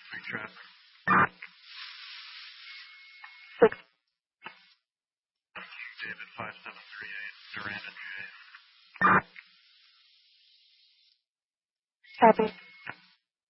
Free traffic. 6. David 5738, Durand and J. Copy.